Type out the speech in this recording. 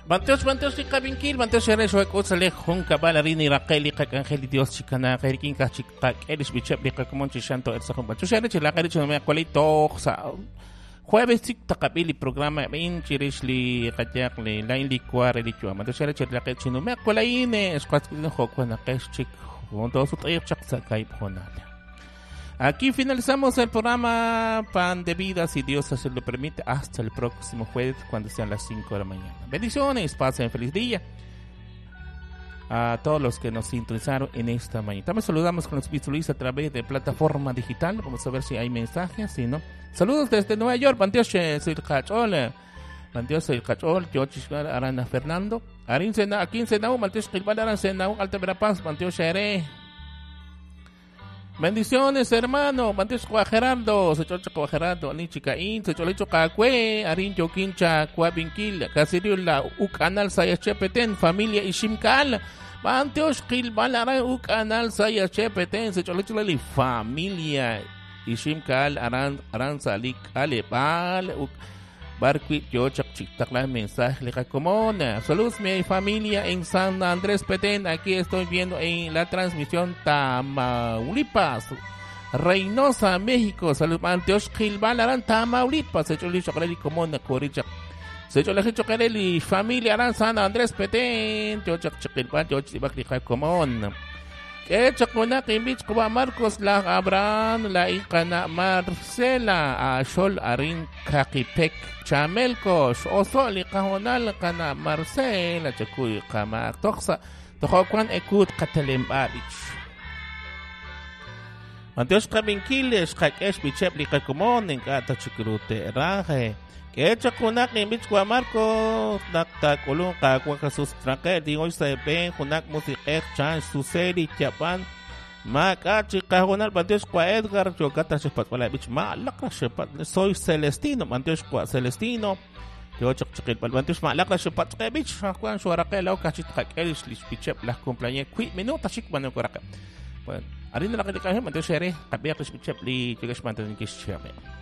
Banteos si kabinkil, banteos si resho ek utsale hung kabala rini rakeli kak angeli Dios chikana kerikin ka chikak elis bichep li kakumon chishanto etsa hum banteos si resho la keri chuno me akwalito sa jueves tik takabili programa in chirish li kayak li lain li kware li chua banteos si resho la keri chuno me akwalaine squat no hokwa na kesh chik junto su tayip chak sa kai ponale. Aquí finalizamos el programa Pan de Vida, si Dios así lo permite, hasta el próximo jueves cuando sean las 5 de la mañana. Bendiciones, pasen feliz día a todos los que nos sintonizaron en esta mañana. También saludamos con los visualistas a través de plataforma digital. Vamos a ver si hay mensajes, si no. Saludos desde Nueva York, Banteoche, soy el Cachol. Banteoche, soy el Cachol, George Arana Fernando. Arin Sena, aquí en Senau, Banteoche, Gilbal Aran Senau, Alta Verapaz, Banteoche Ere. Bendiciones, hermano. Banteos kwa Gerardo, se chocha kwa Gerardo, ni chicaín, se cholicho kakwe, arin choquincha kwa binkil, casiriula ukanal saya chepeten, familia ishimkal. Banteos kilbal aran ukanal saya chepeten, se cholicho lali familia ishimkal aran salik alepal barquit yo chakchiktakla mensaje le común. Saludos mi familia en San Andrés Petén. Aquí estoy viendo en la transmisión Tamaulipas, Reynosa, México. Saludos Anteos Gilbal Tamaulipas. Se choli chocareli común coricha. Se choli chocareli familia aran San Andrés Petén. Yo chakchikilbal yo chibakli común. Que chakuna kimbich kuba Marcos la Abraham la ikana Marcela a Shol arin kakipek chamelko osoli kahonal kana Marcela chakuy kama toksa tokwan ekut katelem abich Anteos kabinkiles kakesh bichep li kakumon en kata chikrute raje que chakuna kimbich kuba Marcos nakta kulung kakwa kasus trake dingoy sa pen hunak musik chan suseri chapan Makachi kahonal Banteos kwa Edgar chokata shepat wala bich malak shepat soy Celestino Banteos kwa Celestino yo chakchikil pal Banteos malak shepat kay bich kwan suarake law kachit kakelish lis bichep la cumpleaños qui minuta shik mano koraka bueno arin na nakita kahe Banteos shere kabiyak lis bichep li tigas mantan kis chame